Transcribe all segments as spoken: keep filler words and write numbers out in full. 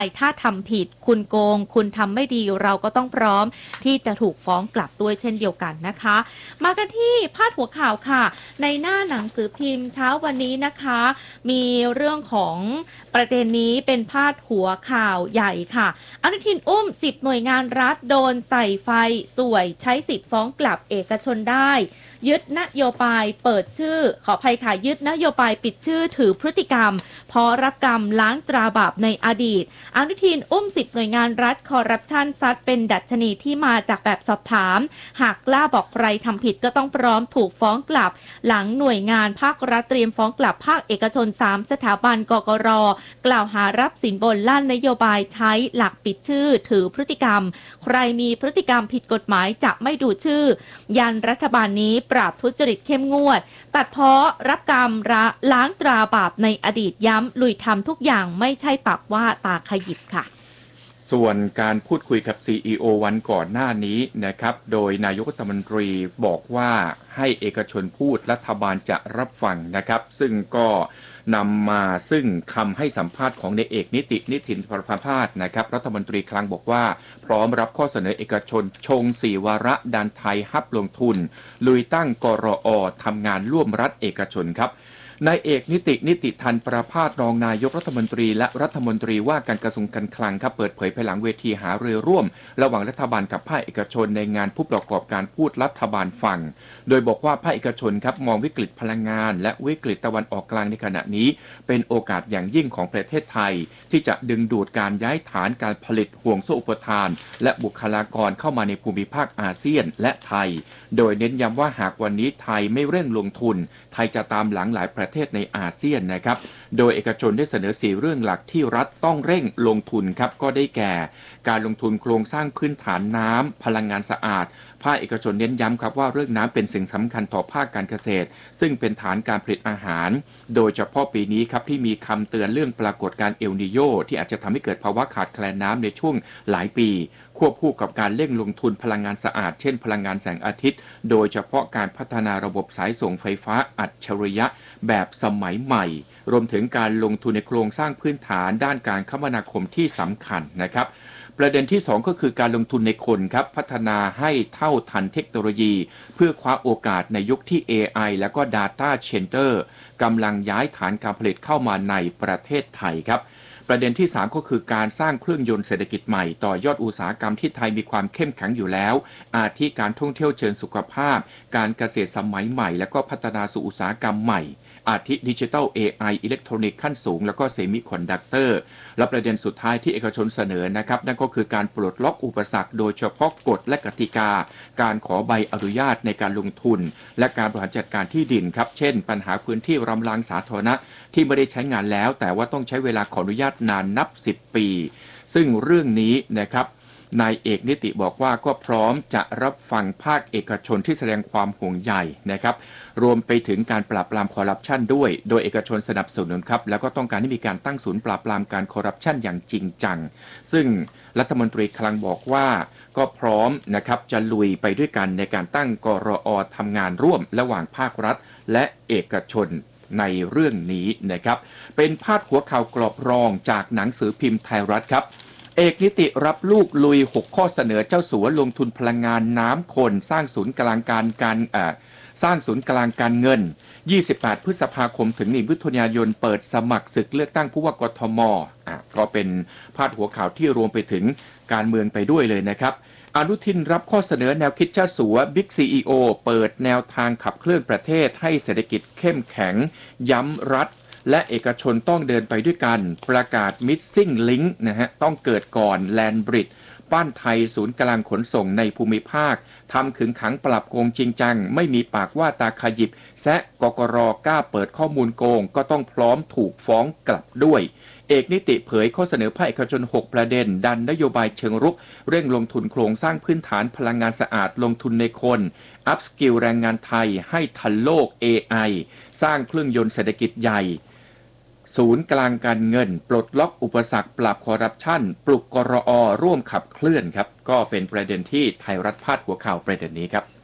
ถ้าทำผิดคุณโกงคุณทำไม่ดีเราก็ต้องพร้อมที่จะถูกฟ้องกลับด้วยเช่นเดียวกันนะคะมากันที่พาดหัวข่าวค่ะในหน้าหนังสือพิมพ์เช้าวันนี้นะคะมีเรื่องของประเด็นนี้เป็นพาดหัวข่าวใหญ่ค่ะอนุทินอุ้มสิบหน่วยงานรัฐโดนใส่ไฟสวยใช้สิทธิ์ฟ้องกลับเอกชนได้ยึดนโยบายเปิดชื่อขออภัยค่ะยึดนโยบายปิดชื่อถือพฤติกรรมพอรับกรรมล้างตราบาปในอดีตอนุทินอุ้มสิบหน่วยงานรัฐคอร์รัปชันซัดเป็นดัชนีที่มาจากแบบสอบถามหากกล้าบอกใครทำผิดก็ต้องพร้อมถูกฟ้องกลับหลังหน่วยงานภาครัฐเตรียมฟ้องกลับภาคเอกชนสามสถาบันกกร.กล่าวหารับสินบนลั่นนโยบายใช้หลักปิดชื่อถือพฤติกรรมใครมีพฤติกรรมผิดกฎหมายจะไม่ดูชื่อยันรัฐบาลนี้ปราบทุจริตเข้มงวดตัดเพ้อรับกรรมระล้างตราบาปในอดีตย้ำลุยทำทุกอย่างไม่ใช่ปากว่าตาขยิบค่ะส่วนการพูดคุยกับ ซี อี โอ วันก่อนหน้านี้นะครับโดยนายกรัฐมนตรีบอกว่าให้เอกชนพูดรัฐบาลจะรับฟังนะครับซึ่งก็นำมาซึ่งคำให้สัมภาษณ์ของนายเอกนิตินิตินประภาสนะครับรัฐมนตรีคลังบอกว่าพร้อมรับข้อเสนอเอกชนชงสี่วาระดันไทยฮับลงทุนลุยตั้งกรอทำงานร่วมรัฐเอกชนครับนายเอกนิตินิติทันประภาสรองนายกรัฐมนตรีและรัฐมนตรีว่าการกระทรวงการคลังครับเปิดเผยภายหลังเวทีหารือร่วมระหว่างรัฐบาลกับภาคเอกชนในงานผู้ประกอบการพูดรัฐบาลฟังโดยบอกว่าภาคเอกชนครับมองวิกฤตพลังงานและวิกฤตตะวันออกกลางในขณะนี้เป็นโอกาสอย่างยิ่งของประเทศไทยที่จะดึงดูดการย้ายฐานการผลิตห่วงโซ่อุปทานและบุคลากรเข้ามาในภูมิภาคอาเซียนและไทยโดยเน้นย้ำว่าหากวันนี้ไทยไม่เร่งลงทุนไทยจะตามหลังหลายประเทศในอาเซียนนะครับโดยเอกชนได้เสนอสี่เรื่องหลักที่รัฐต้องเร่งลงทุนครับก็ได้แก่การลงทุนโครงสร้างพื้นฐานน้ำพลังงานสะอาดภาคเอกชนเน้นย้ำครับว่าเรื่องน้ำเป็นสิ่งสำคัญต่อภาคการเกษตรซึ่งเป็นฐานการผลิตอาหารโดยเฉพาะปีนี้ครับที่มีคำเตือนเรื่องปรากฏการณ์เอลนีโญที่อาจจะทำให้เกิดภาวะขาดแคลนน้ำในช่วงหลายปีควบคู่กับการเร่งลงทุนพลังงานสะอาดเช่นพลังงานแสงอาทิตย์โดยเฉพาะการพัฒนาระบบสายส่งไฟฟ้าอัจฉริยะแบบสมัยใหม่รวมถึงการลงทุนในโครงสร้างพื้นฐานด้านการคมนาคมที่สำคัญนะครับประเด็นที่สองก็คือการลงทุนในคนครับพัฒนาให้เท่าทันเทคโนโลยีเพื่อคว้าโอกาสในยุคที่ เอ ไอ และก็ Data Center กำลังย้ายฐานการผลิตเข้ามาในประเทศไทยครับประเด็นที่สามก็คือการสร้างเครื่องยนต์เศรษฐกิจใหม่ต่อยอดอุตสาหกรรมที่ไทยมีความเข้มแข็งอยู่แล้วอาทิการท่องเที่ยวเชิงสุขภาพการเกษตรสมัยใหม่และก็พัฒนาสู่อุตสาหกรรมใหม่อาทิดิจิทัล เอ ไอ อิเล็กทรอนิกส์ขั้นสูงแล้วก็เซมิคอนดักเตอร์และประเด็นสุดท้ายที่เอกชนเสนอนะครับนั่นก็คือการปลดล็อกอุปสรรคโดยเฉพาะกฎและกติกาการขอใบอนุญาตในการลงทุนและการบริหารจัดการที่ดินครับเช่นปัญหาพื้นที่รำรางสาธารณะที่ไม่ได้ใช้งานแล้วแต่ว่าต้องใช้เวลาขออนุญาตนานนับสิบปีซึ่งเรื่องนี้นะครับนายเอกนิติบอกว่าก็พร้อมจะรับฟังภาคเอกชนที่แสดงความห่วงใยนะครับรวมไปถึงการปราบปรามคอร์รัปชันด้วยโดยเอกชนสนับสนุนครับแล้วก็ต้องการให้มีการตั้งศูนย์ปราบปรามการคอร์รัปชันอย่างจริงจังซึ่งรัฐมนตรีคลังบอกว่าก็พร้อมนะครับจะลุยไปด้วยกันในการตั้งกรอทำงานร่วมระหว่างภาครัฐและเอกชนในเรื่องนี้นะครับเป็นพาดหัวข่าวกรอบรองจากหนังสือพิมพ์ไทยรัฐครับเอกนิติรับลูกลุยหกข้อเสนอเจ้าสัวลงทุนพลังงานน้ำคนสร้างศูนย์กลางการการอ่าสร้างศูนย์กลางการเงินยี่สิบแปดพฤษภาคมถึงหนึ่งมิถุนายนเปิดสมัครศึกเลือกตั้งผู้ว่ากทมอ่ะก็เป็นพาดหัวข่าวที่รวมไปถึงการเมืองไปด้วยเลยนะครับอนุทินรับข้อเสนอแนวคิดเจ้าสัวบิ๊กซีอีโอเปิดแนวทางขับเคลื่อนประเทศให้เศรษฐกิจเข้มแข็งย้ำรัฐและเอกชนต้องเดินไปด้วยกันประกาศ Missing Link นะฮะต้องเกิดก่อน Land Bridge ปั้นไทยศูนย์กลางขนส่งในภูมิภาคทำขึงขังปรับโกงจริงจังไม่มีปากว่าตาขยิบแซะกกรกล้าเปิดข้อมูลโกงก็ต้องพร้อมถูกฟ้องกลับด้วยเอกนิติเผยข้อเสนอภาคเอกชนหกประเด็นดันนโยบายเชิงรุกเร่งลงทุนโครงสร้างพื้นฐานพลังงานสะอาดลงทุนในคนอัพสกิลแรงงานไทยให้ทันโลก เอ ไอ สร้างเครื่องยนต์เศรษฐกิจใหญ่ศูนย์กลางการเงินปลดล็อกอุปสรรคปราบคอร์รัปชันปลุกกรอร่วมขับเคลื่อนครับก็เป็นประเด็นที่ไทยรัฐพาดหัวข่าวประเด็นนี้ครับ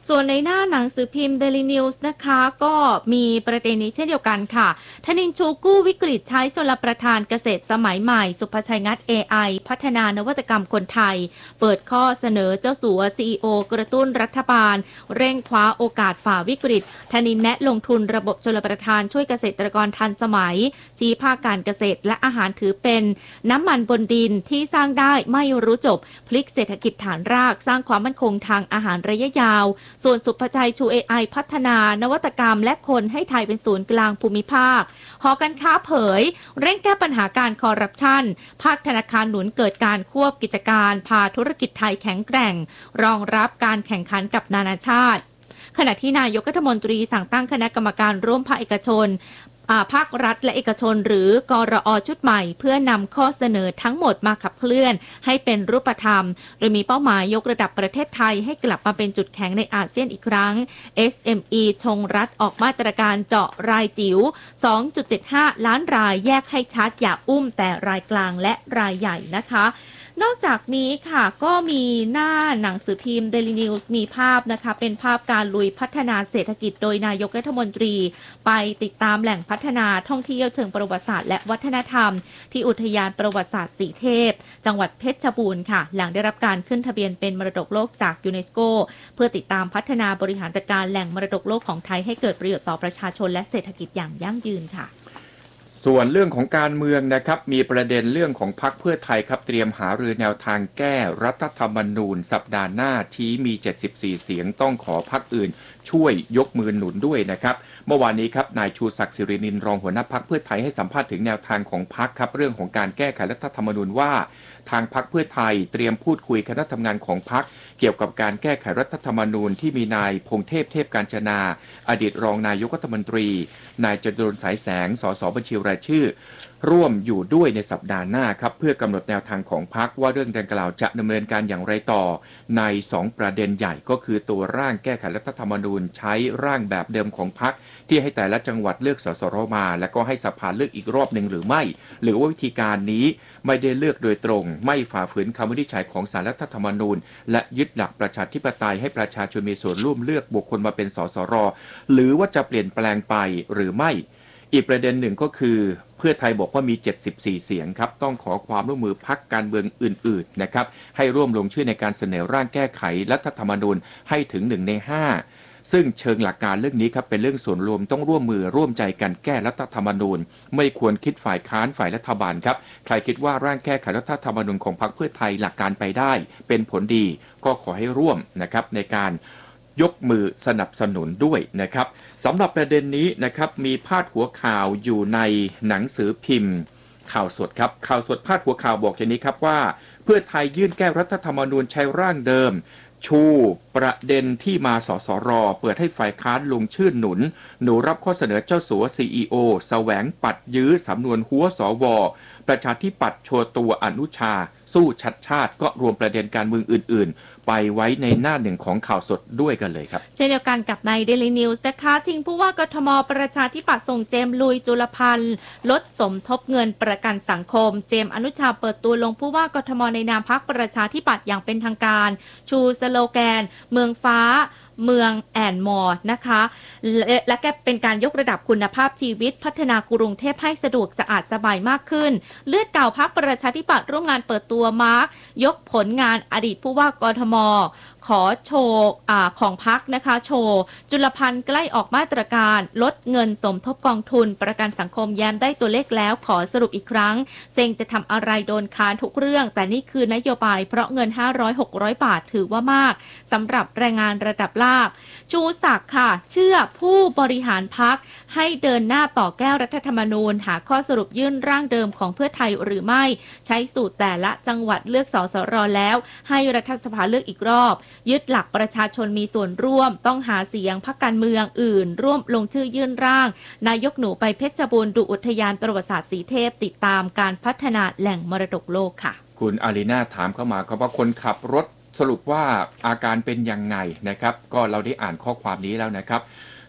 ส่วนในหน้าหนังสือพิมพ์ Daily News นะคะก็มีประเด็นนี้เช่นเดียวกันค่ะธนินทร์ชูกู้วิกฤตใช้ชลประทานเกษตรสมัยใหม่สุภชัยงัด เอ ไอ พัฒนานวัตกรรมคนไทยเปิดข้อเสนอเจ้าสัว ซี อี โอ กระตุ้นรัฐบาลเร่งคว้าโอกาสฝ่าวิกฤตธนินทร์แนะลงทุนระบบชลประทานช่วยเกษตรกรทันสมัยชี้ภาคการเกษตรและอาหารถือเป็นน้ำมันบนดินที่สร้างได้ไม่รู้จบพลิกเศรษฐกิจฐานรากสร้างความมั่นคงทางอาหารระยะยาวส่วนสุภชัยชู เอ ไอ พัฒนานวัตกรรมและคนให้ไทยเป็นศูนย์กลางภูมิภาคหอการค้าเผยเร่งแก้ปัญหาการคอร์รัปชันภาคธนาคารหนุนเกิดการควบกิจการพาธุรกิจไทยแข็งแกร่งรองรับการแข่งขันกับนานาชาติขณะที่นายกรัฐมนตรีสั่งตั้งคณะกรรมการร่วมภาคเอกชนภาครัฐและเอกชนหรือกรอชุดใหม่เพื่อนำข้อเสนอทั้งหมดมาขับเคลื่อนให้เป็นรูปธรรมโดยมีเป้าหมายยกระดับประเทศไทยให้กลับมาเป็นจุดแข็งในอาเซียนอีกครั้ง เอส เอ็ม อี ชงรัฐออกมาตรการเจาะรายจิ๋ว สองจุดเจ็ดห้า ล้านรายแยกให้ชัดอย่าอุ้มแต่รายกลางและรายใหญ่นะคะนอกจากนี้ค่ะก็มีหน้าหนังสือพิมพ์ Daily News มีภาพนะคะเป็นภาพการลุยพัฒนาเศรษฐกิจโดยนายกรัฐมนตรีไปติดตามแหล่งพัฒนาท่องเที่ยวเชิงประวัติศาสตร์และวัฒนธรรมที่อุทยานประวัติศาสตร์สีเทพจังหวัดเพชรบูรณ์ค่ะหลังได้รับการขึ้นทะเบียนเป็นมรดกโลกจากยูเนสโกเพื่อติดตามพัฒนาบริหารจัดการแหล่งมรดกโลกของไทยให้เกิดประโยชน์ต่อประชาชนและเศรษฐกิจอย่างยั่งยืนค่ะส่วนเรื่องของการเมืองนะครับมีประเด็นเรื่องของพรรคเพื่อไทยครับเตรียมหารือแนวทางแก้รัฐธรรมนูญสัปดาห์หน้าชี้มีเจ็ดสิบสี่เสียงต้องขอพรรคอื่นช่วยยกมือหนุนด้วยนะครับเมื่อวานนี้ครับนายชูศักดิ์สิรินินรองหัวหน้าพรรคเพื่อไทยให้สัมภาษณ์ถึงแนวทางของพรรคครับเรื่องของการแก้ไขรัฐธรรมนูญว่าทางพรรคเพื่อไทยเตรียมพูดคุยคณะทำงานของพรรคเกี่ยวกับการแก้ไขรัฐธรรมนูญที่มีนายพงเทพเทพกาญจนาอดีตรองนายกรัฐมนตรีนายจตุรนต์สายแสงสสบัญชีรายชื่อร่วมอยู่ด้วยในสัปดาห์หน้าครับเพื่อกำหนดแนวทางของพรรคว่าเรื่องดังกล่าวจะดำเนินการอย่างไรต่อในสองประเด็นใหญ่ก็คือตัวร่างแก้ไขรัฐธรรมนูญใช้ร่างแบบเดิมของพรรคที่ให้แต่ละจังหวัดเลือกสสรมาแล้วก็ให้สภาเลือกอีกรอบหนึ่งหรือไม่หรือว่าวิธีการนี้ไม่ได้เลือกโดยตรงไม่ฝ่าฝืนคำวินิจฉัยของศาลรัฐธรรมนูญและยึดหลักประชาธิปไตยให้ประชาชนมีส่วนร่วมเลือกบุคคลมาเป็นสสรหรือว่าจะเปลี่ยนแปลงไปหรือไม่อีกประเด็นหนึ่งก็คือเพื่อไทยบอกว่ามีเจ็ดสิบสี่เสียงครับต้องขอความร่วมมือพรรคการเมืองอื่นๆนะครับให้ร่วมลงชื่อในการเสนอร่างแก้ไขรัฐธรรมนูญให้ถึงหนึ่งในห้าซึ่งเชิงหลักการเรื่องนี้ครับเป็นเรื่องส่วนรวมต้องร่วมมือร่วมใจกันแก้รัฐธรรมนูญไม่ควรคิดฝ่ายค้านฝ่ายรัฐบาลครับใครคิดว่าร่างแก้ไขรัฐธรรมนูญของพรรคเพื่อไทยหลักการไปได้เป็นผลดีก็ขอให้ร่วมนะครับในการยกมือสนับสนุนด้วยนะครับสำหรับประเด็นนี้นะครับมีพาดหัวข่าวอยู่ในหนังสือพิมพ์ข่าวสดครับข่าวสดพาดหัวข่าวบอกอย่างนี้ครับว่าเพื่อไทยยื่นแก้รัฐธรรมนูญใช้ร่างเดิมชูประเด็นที่มาสสรเปิดให้ฝ่ายค้านลงชื่อหนุนหนูรับข้อเสนอเจ้าสัว ซี อี โอ แสวงปัดยื้อสำนวนหัวสวประชาธิปัตย์โชว์ตัวอนุชาสู้ชัดชาติก็รวมประเด็นการเมืองอื่นๆไปไว้ในหน้าหนึ่งของข่าวสดด้วยกันเลยครับเช่นเดียวกันกับใน Daily News นะคะชิงผู้ว่ากทมประชาธิปัตย์ส่งเจมลุยจุลพันธ์ลดสมทบเงินประกันสังคมเจมอนุชาเปิดตัวลงผู้ว่ากทมในนามพรรคประชาธิปัตย์อย่างเป็นทางการชูสโลแกนเมืองฟ้าเมืองแอนมอร์นะคะและและแกเป็นการยกระดับคุณภาพชีวิตพัฒนากรุงเทพให้สะดวกสะอาดสบายมากขึ้นเลือดเก่าพรรคประชาธิปัตย์ร่วมงานเปิดตัวมาร์กยกผลงานอดีตผู้ว่ากทมขอโชว์อาของพรรคนะคะโชว์จุลพันธ์ใกล้ออกมาตรการลดเงินสมทบกองทุนประกันสังคมแย้มได้ตัวเลขแล้วขอสรุปอีกครั้งเซ็งจะทำอะไรโดนค้านทุกเรื่องแต่นี่คือนโยบายเพราะเงินห้าร้อย หกร้อยบาทถือว่ามากสำหรับแรงงานระดับลากชูศักดิ์ค่ะเชื่อผู้บริหารพรรคให้เดินหน้าต่อแก้รัฐธรรมนูญหาข้อสรุปยื่นร่างเดิมของเพื่อไทยหรือไม่ใช้สูตรแต่ละจังหวัดเลือกสสรแล้วให้รัฐสภาเลือกอีกรอบยึดหลักประชาชนมีส่วนร่วมต้องหาเสียงพรรคการเมืองอื่นร่วมลงชื่อยื่นร่างนายกหนูไปเพชรบูรณ์ดูอุทยานประวัติศาสตร์สีเทพติดตามการพัฒนาแหล่งมรดกโลกค่ะคุณอารีนาถามเข้ามาครับว่าคนขับรถสรุปว่าอาการเป็นยังไงนะครับก็เราได้อ่านข้อความนี้แล้วนะครับ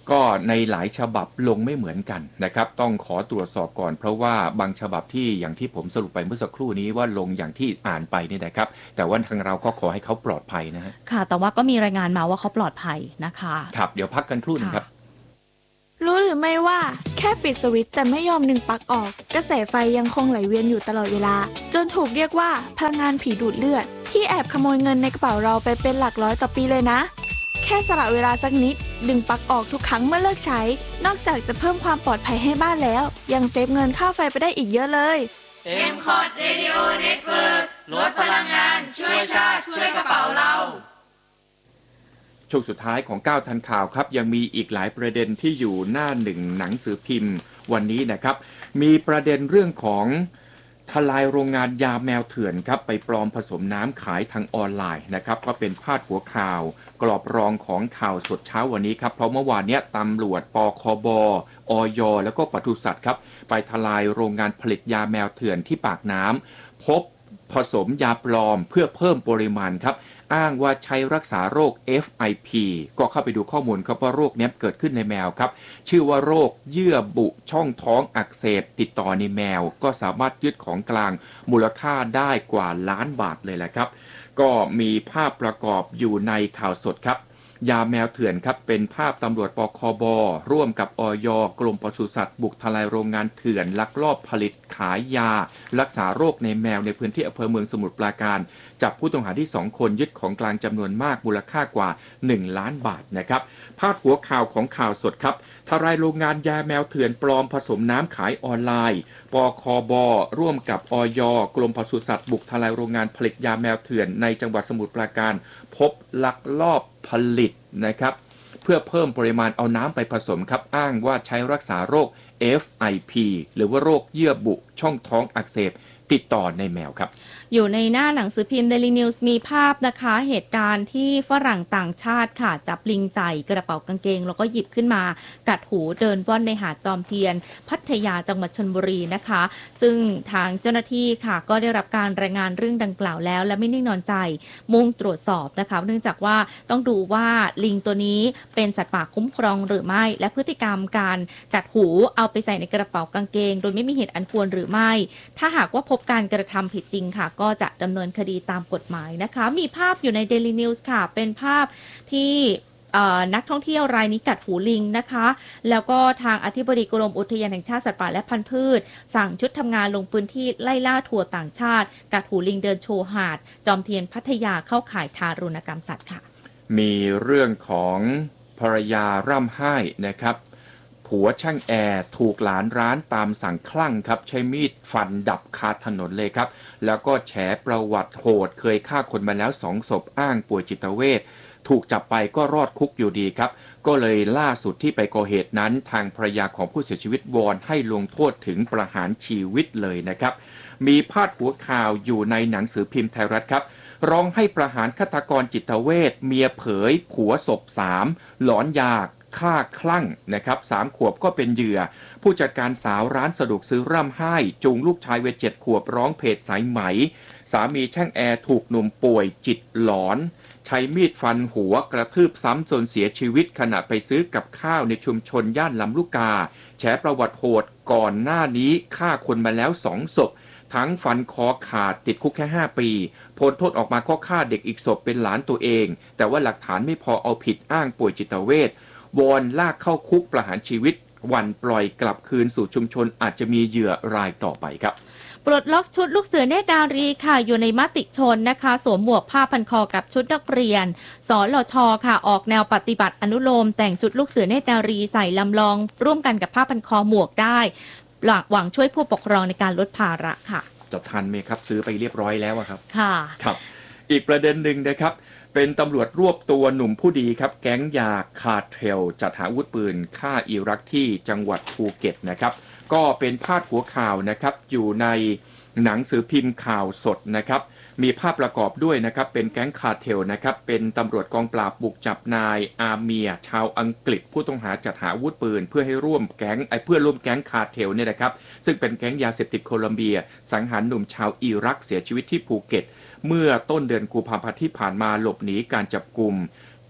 ก็ในหลายฉบับลงไม่เหมือนกันนะครับต้องขอตรวจสอบก่อนเพราะว่าบางฉบับที่อย่างที่ผมสรุปไปเมื่อสักครู่นี้ว่าลงอย่างที่อ่านไปเนี่ยนะครับแต่ว่าทางเราก็ขอให้เขาปลอดภัยนะฮะค่ะแต่ว่าก็มีรายงานมาว่าเขาปลอดภัยนะคะครับเดี๋ยวพักกันครู่นึงครับรู้หรือไม่ว่าแค่ปิดสวิตช์แต่ไม่ยอมดึงปลั๊กออกกระแสไฟยังคงไหลเวียนอยู่ตลอดเวลาจนถูกเรียกว่าพลังงานผีดูดเลือดที่แอบขโมยเงินในกระเป๋าเราไปเป็นหลักร้อยต่อปีเลยนะแค่สละเวลาสักนิดดึงปลั๊กออกทุกครั้งเมื่อเลิกใช้นอกจากจะเพิ่มความปลอดภัยให้บ้านแล้วยังเซฟเงินค่าไฟไปได้อีกเยอะเลยเอ็ม คอ ที Radio Network ลดพลังงานช่วยชาติช่วยกระเป๋าเราช่วงสุดท้ายของก้าวทันข่าวครับยังมีอีกหลายประเด็นที่อยู่หน้าหนึ่งหนังสือพิมพ์วันนี้นะครับมีประเด็นเรื่องของทลายโรงงานยาแมวเถื่อนครับไปปลอมผสมน้ำขายทางออนไลน์นะครับก็เป็นพาดหัวข่าวกรอบรองของข่าวสดเช้าวันนี้ครับเพราะเมื่อวานนี้ตำรวจปคบอย.แล้วก็ปศุสัตว์ครับไปทลายโรงงานผลิตยาแมวเถื่อนที่ปากน้ำพบผสมยาปลอมเพื่อเพิ่มปริมาณครับอ้างว่าใช้รักษาโรค เอฟ ไอ พี ก็เข้าไปดูข้อมูลครับว่าโรคนี้เกิดขึ้นในแมวครับชื่อว่าโรคเยื่อบุช่องท้องอักเสบติดต่อในแมวก็สามารถยึดของกลางมูลค่าได้กว่าล้านบาทเลยแหละครับก็มีภาพประกอบอยู่ในข่าวสดครับยาแมวเถื่อนครับเป็นภาพตำรวจปคบร่วมกับอย.กรมปศุสัตว์บุกทลายโรงงานเถื่อนลักลอบผลิตขายยารักษาโรคในแมวในพื้นที่อำเภอเมืองสมุทรปราการจับผู้ต้องหาที่สองคนยึดของกลางจำนวนมากมูลค่ากว่าหนึ่งล้านบาทนะครับพาดหัวข่าวของข่าวสดครับทลายโรงงานยาแมวเถื่อนปลอมผสมน้ำขายออนไลน์ปคบร่วมกับอย.กรมปศุสัตว์บุกทลายโรงงานผลิตยาแมวเถื่อนในจังหวัดสมุทรปราการพบลักลอบผลิตนะครับเพื่อเพิ่มปริมาณเอาน้ำไปผสมครับอ้างว่าใช้รักษาโรค เอฟ ไอ พี หรือว่าโรคเยื่อบุช่องท้องอักเสบติดต่อในแมวครับอยู่ในหน้าหนังสือพิมพ์ Daily News มีภาพนะคะเหตุการณ์ที่ฝรั่งต่างชาติค่ะจับลิงใส่กระเป๋ากางเกงแล้วก็หยิบขึ้นมากัดหูเดินว่อนในหาดจอมเทียนพัทยาจังหวัดชลบุรีนะคะซึ่งทางเจ้าหน้าที่ค่ะก็ได้รับการรายงานเรื่องดังกล่าวแล้วและไม่นิ่งนอนใจมุ่งตรวจสอบนะคะเนื่องจากว่าต้องดูว่าลิงตัวนี้เป็นสัตว์ป่าคุ้มครองหรือไม่และพฤติกรรมการกัดหูเอาไปใส่ในกระเป๋ากางเกงโดยไม่มีเหตุอันควรหรือไม่ถ้าหากว่าพบการกระทำผิดจริงค่ะก็จะดำเนินคดีตามกฎหมายนะคะมีภาพอยู่ใน Daily News ค่ะเป็นภาพที่นักท่องเที่ยวรายนี้กัดหูลิงนะคะแล้วก็ทางอธิบดีกรมอุทยานแห่งชาติสัตว์ป่าและพันธุ์พืชสั่งชุดทำงานลงพื้นที่ไล่ล่าทัวร์ต่างชาติกัดหูลิงเดินโชว์หาดจอมเทียนพัทยาเข้าข่ายทารุณกรรมสัตว์ค่ะมีเรื่องของภรรยาร่ำไห้นะครับผัวช่างแอร์ถูกหลานร้านตามสั่งคลั่งครับใช้มีดฟันดับคาถนนเลยครับแล้วก็แฉประวัติโหดเคยฆ่าคนมาแล้วสองศพอ้างป่วยจิตเวชถูกจับไปก็รอดคุกอยู่ดีครับก็เลยล่าสุดที่ไปก่อเหตุนั้นทางภรรยาของผู้เสียชีวิตวอนให้ลงโทษถึงประหารชีวิตเลยนะครับมีพาดหัวข่าวอยู่ในหนังสือพิมพ์ไทยรัฐครับร้องให้ประหารฆาตกรจิตเวชเมียเผยผัวศพสามหลอนยาฆ่าคลั่งนะครับสามขวบก็เป็นเหยื่อผู้จัดการสาวร้านสะดวกซื้อร่ำไห้จูงลูกชายวัยเจ็ดขวบร้องเพจสายไหมสามีช่างแอร์ถูกหนุ่มป่วยจิตหลอนใช้มีดฟันหัวกระทืบซ้ำจนเสียชีวิตขณะไปซื้อกับข้าวในชุมชนย่านลำลูกกาแฉประวัติโหดก่อนหน้านี้ฆ่าคนมาแล้วสองศพทั้งฟันคอขาดติดคุกแค่ห้าปีพ้นโทษออกมาก็ฆ่าเด็กอีกศพเป็นหลานตัวเองแต่ว่าหลักฐานไม่พอเอาผิดอ้างป่วยจิตเวชวอนลากเข้าคุกประหารชีวิตวันปล่อยกลับคืนสู่ชุมชนอาจจะมีเหยื่อรายต่อไปครับปลดล็อกชุดลูกเสือเนตรนารีค่ะอยู่ในมติชนนะคะสวมหมวกผ้าพันคอกับชุดนักเรียนสลชค่ะออกแนวปฏิบัติอนุโลมแต่งชุดลูกเสือเนตรนารีใส่ลำลองร่วมกันกับผ้าพันคอหมวกได้หวังช่วยผู้ปกครองในการลดภาระค่ะจะทันไหมครับซื้อไปเรียบร้อยแล้วครับค่ะครับอีกประเด็นหนึ่งนะครับเป็นตำรวจรวบตัวหนุ่มผู้ดีครับแก๊งยาคาร์เทลจัดหาอาวุธปืนฆ่าอิรักที่จังหวัดภูเก็ตนะครับก็เป็นพาดหัวข่าวนะครับอยู่ในหนังสือพิมพ์ข่าวสดนะครับมีภาพประกอบด้วยนะครับเป็นแก๊งคาร์เทลนะครับเป็นตำรวจกองปราบบุกจับนายอาเมียชาวอังกฤษผู้ต้องหาจัดหาอาวุธปืนเพื่อให้ร่วมแก๊งไอ้เพื่อร่วมแก๊งคาร์เทลเนี่ยนะครับซึ่งเป็นแก๊งยาเสพติดโคลอมเบียสังหารหนุ่มชาวอิรักเสียชีวิตที่ภูเก็ตเมื่อต้นเดือนกุมภาพันธ์ที่ผ่านมาหลบหนีการจับกุม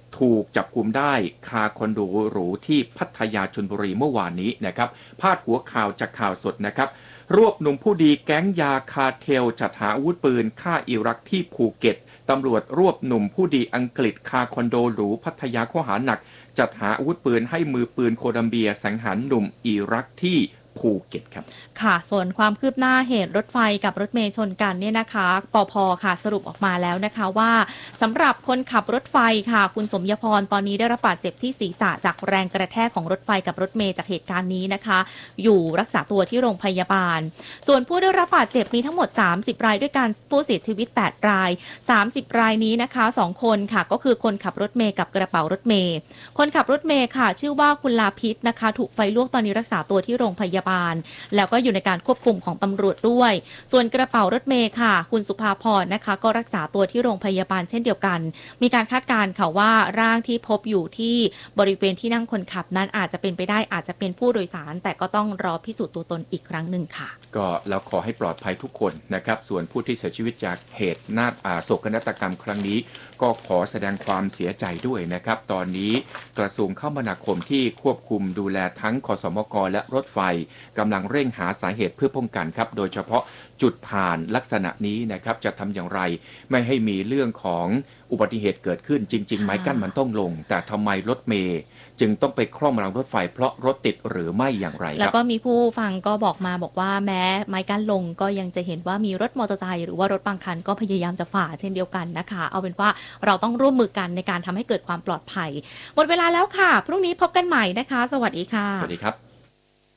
ถูกจับกุมได้คาคอนโดหรูที่พัทยาชลบุรีเมื่อวานนี้นะครับพาดหัวข่าวจากข่าวสดนะครับรวบหนุ่มผู้ดีแก๊งยาคาเทลจัดหาอาวุธปืนฆ่าอิรักที่ภูเก็ตตำรวจรวบหนุ่มผู้ดีอังกฤษคาคอนโดหรูพัทยาข้อหาหนักจัดหาอาวุธปืนให้มือปืนโคลัมเบียสังหารหนุ่มอิรักที่ภูเก็ตครับค่ะส่วนความคืบหน้าเหตุรถไฟกับรถเมล์ชนกันเนี่ยนะคะปภ.ค่ะสรุปออกมาแล้วนะคะว่าสำหรับคนขับรถไฟค่ะคุณสมยพรตอนนี้ได้รับบาดเจ็บที่ศีรษะจากแรงกระแทกของรถไฟกับรถเมล์จากเหตุการณ์นี้นะคะอยู่รักษาตัวที่โรงพยาบาลส่วนผู้ได้รับบาดเจ็บมีทั้งหมดสามสิบรายด้วยกันผู้เสียชีวิตแปดรายสามสิบรายนี้นะคะสองคนค่ะก็คือคนขับรถเมล์กับกระเป๋ารถเมล์คนขับรถเมล์ค่ะชื่อว่าคุณลาพิษนะคะถูกไฟลวกตอนนี้รักษาตัวที่โรงพยาบาลแล้วก็อยู่ในการควบคุมของตำรวจด้วยส่วนกระเป๋ารถเมล์ค่ะคุณสุภาพรนะคะก็รักษาตัวที่โรงพยาบาลเช่นเดียวกันมีการคาดการณ์ค่ะว่าร่างที่พบอยู่ที่บริเวณที่นั่งคนขับนั้นอาจจะเป็นไปได้อาจจะเป็นผู้โดยสารแต่ก็ต้องรอพิสูจน์ตัวตนอีกครั้งหนึ่งค่ะก็แล้วขอให้ปลอดภัยทุกคนนะครับส่วนผู้ที่เสียชีวิตจากเหตุนาฏโศกนาฏกรรมครั้งนี้ก็ขอแสดงความเสียใจด้วยนะครับตอนนี้กระทรวงคมนาคมที่ควบคุมดูแลทั้งคสมกและรถไฟกำลังเร่งหาสาเหตุเพื่อป้องกันครับโดยเฉพาะจุดผ่านลักษณะนี้นะครับจะทำอย่างไรไม่ให้มีเรื่องของอุบัติเหตุเกิดขึ้นจริงๆไม้กั้นมันต้องลงแต่ทำไมรถเมล์จึงต้องไปคล่อมรางรถไฟเพราะรถติดหรือไม่อย่างไรครับแล้วก็มีผู้ฟังก็บอกมาบอกว่าแม้ไม้กั้นลงก็ยังจะเห็นว่ามีรถมอเตอร์ไซค์หรือว่ารถบางคันก็พยายามจะฝ่าเช่นเดียวกันนะคะเอาเป็นว่าเราต้องร่วมมือกันในการทำให้เกิดความปลอดภัยหมดเวลาแล้วค่ะพรุ่งนี้พบกันใหม่นะคะสวัสดีค่ะสวัสดีครับ